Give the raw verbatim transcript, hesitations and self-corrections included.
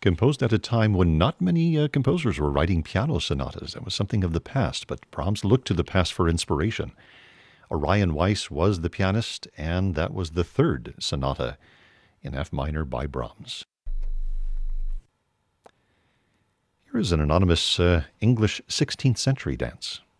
Composed at a time when not many uh, composers were writing piano sonatas. That was something of the past, but Brahms looked to the past for inspiration. Orion Weiss was the pianist, and that was the third sonata in F minor by Brahms. Here is an anonymous uh, English sixteenth century dance.